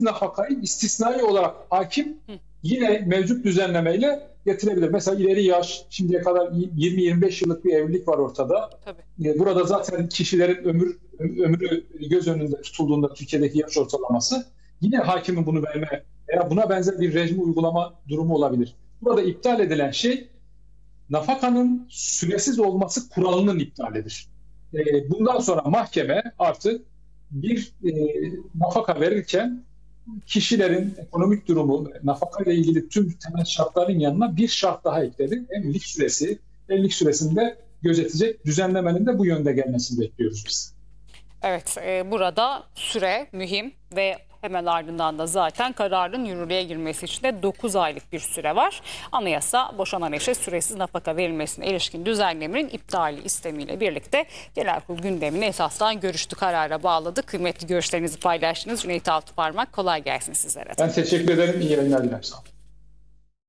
nafakayı istisnai olarak hakim yine mevcut düzenlemeyle getirebilir. Mesela ileri yaş, şimdiye kadar 20-25 yıllık bir evlilik var ortada. Tabii. Burada zaten kişilerin ömrü göz önünde tutulduğunda Türkiye'deki yaş ortalaması, yine hakimin bunu verme veya buna benzer bir rejim uygulama durumu olabilir. Burada iptal edilen şey nafakanın süresiz olması kuralının iptalidir. Bundan sonra mahkeme artık bir nafaka verirken kişilerin ekonomik durumu, nafaka ile ilgili tüm temel şartların yanına bir şart daha ekledi. Evlilik süresi. Evlilik süresinde gözetecek düzenlemenin de bu yönde gelmesini bekliyoruz biz. Evet, burada süre mühim ve hemen ardından da zaten kararın yürürlüğe girmesi için de 9 aylık bir süre var. Anayasa boşanan eşe süresiz nafaka verilmesine ilişkin düzenlemenin iptali istemiyle birlikte genel kurul gündemini esaslan görüştü, karara bağladı. Kıymetli görüşlerinizi paylaştınız. Cüneyt Altıparmak, kolay gelsin sizlere. Ben teşekkür ederim. İyi yayınlar dilerim. Sağ olun.